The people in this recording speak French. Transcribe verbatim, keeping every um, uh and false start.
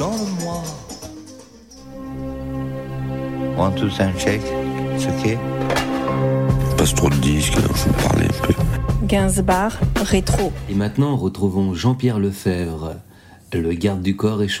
Dans le mois. One, two, sound check. C'est ok. Passe trop de disques, alors faut parler un peu. Gainsbourg, rétro. Et maintenant, retrouvons Jean-Pierre Lefebvre, le garde du corps et